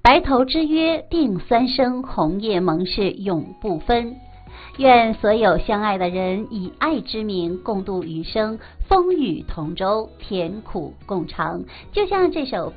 白头之约定三生，红叶盟誓永不分。愿所有相爱的人以爱之名共度余生，风雨同舟，甜苦共尝。就像这首